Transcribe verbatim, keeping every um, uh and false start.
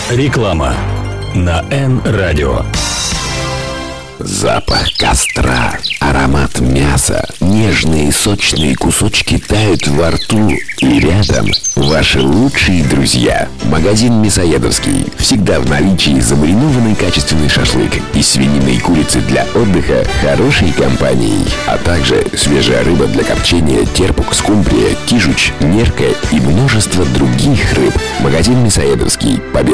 Реклама на Н-радио. Запах костра, аромат мяса, нежные сочные кусочки тают во рту, и рядом ваши лучшие друзья. Магазин Мясоедовский. Всегда в наличии замаринованный качественный шашлык и свинины и курицы для отдыха хорошей компанией, а также свежая рыба для копчения, терпук, скумбрия, кижуч, нерка и множество других рыб. Магазин Мясоедовский. Победа